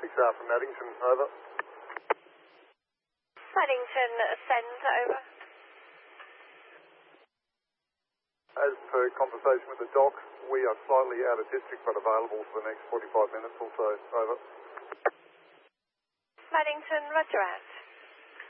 6R from Maddington, over. Maddington, send, over. As per conversation with the doc, we are slightly out of district but available for the next 45 minutes or so, over. Maddington, roger out.